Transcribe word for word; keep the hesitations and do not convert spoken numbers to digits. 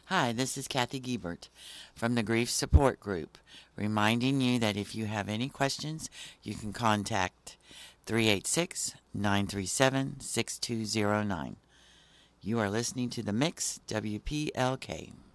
Hi, this is Kathy Giebert from the Grief Support Group, reminding you that if you have any questions, you can contact three eight six, nine three seven, six two zero nine. You are listening to The Mix, W P L K.